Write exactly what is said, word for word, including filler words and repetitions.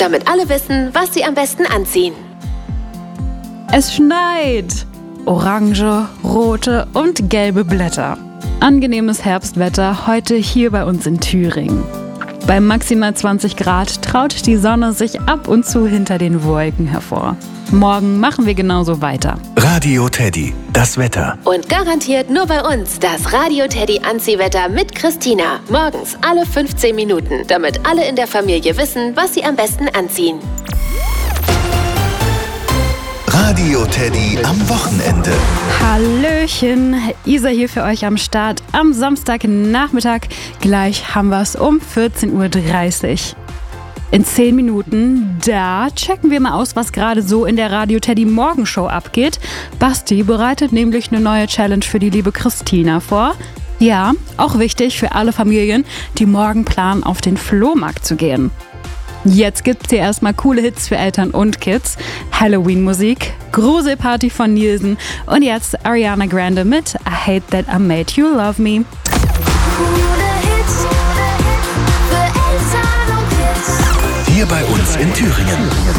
damit alle wissen, was sie am besten anziehen. Es schneit. Orange, rote und gelbe Blätter. Angenehmes Herbstwetter heute hier bei uns in Thüringen. Bei maximal zwanzig Grad traut die Sonne sich ab und zu hinter den Wolken hervor. Morgen machen wir genauso weiter. Radio Teddy, das Wetter. Und garantiert nur bei uns das Radio Teddy Anziehwetter mit Christina. Morgens alle fünfzehn Minuten, damit alle in der Familie wissen, was sie am besten anziehen. Radio Teddy am Wochenende. Hallöchen, Isa hier für euch am Start am Samstagnachmittag. Gleich haben wir es um vierzehn Uhr dreißig. In zehn Minuten, da checken wir mal aus, was gerade so in der Radio Teddy Morgenshow abgeht. Basti bereitet nämlich eine neue Challenge für die liebe Christina vor. Ja, auch wichtig für alle Familien, die morgen planen, auf den Flohmarkt zu gehen. Jetzt gibt's hier erstmal coole Hits für Eltern und Kids, Halloween-Musik, Gruselparty von Nielsen und jetzt Ariana Grande mit I Hate That I Made You Love Me. Hier bei uns in Thüringen.